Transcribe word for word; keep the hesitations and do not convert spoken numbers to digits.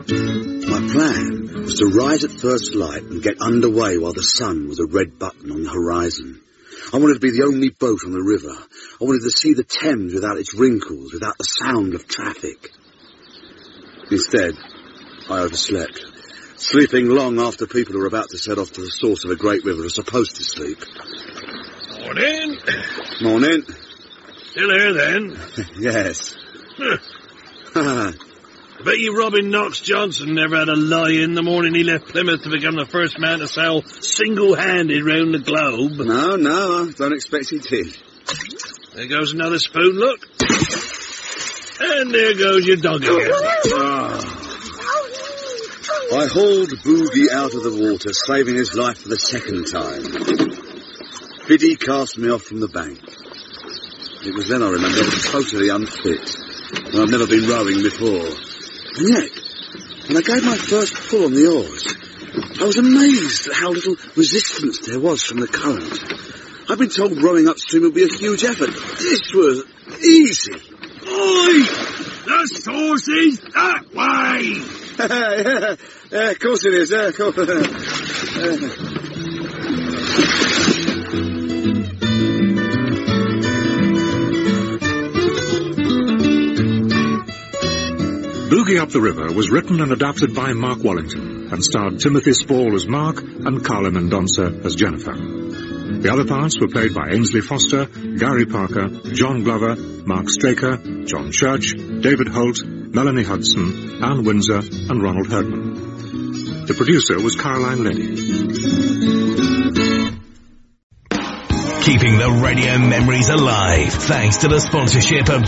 My plan was to rise at first light and get underway while the sun was a red button on the horizon. I wanted to be the only boat on the river. I wanted to see the Thames without its wrinkles, without the sound of traffic. Instead, I overslept, sleeping long after people who are about to set off to the source of a great river are supposed to sleep. Morning. Morning. Still here, then? Yes. I bet you Robin Knox Johnson never had a lie in the morning he left Plymouth to become the first man to sail single-handed round the globe. No, no, I don't expect he did. There goes another spoon, look. And there goes your dog again. Oh. I hauled Boogie out of the water, saving his life for the second time. Biddy cast me off from the bank. It was then I remembered I was totally unfit, and I've never been rowing before. And yet, when I gave my first pull on the oars, I was amazed at how little resistance there was from the current. I've been told rowing upstream would be a huge effort. This was easy. Oi! The source is that way! yeah, yeah, of course it is. Yeah, of course. uh. Boogie Up the River was written and adapted by Mark Wallington and starred Timothy Spall as Mark and Carla Mendonça as Jennifer. The other parts were played by Ainsley Foster, Gary Parker, John Glover, Mark Straker, John Church, David Holt, Melanie Hudson, Anne Windsor and Ronald Herdman. The producer was Caroline Lenny. Keeping the radio memories alive thanks to the sponsorship of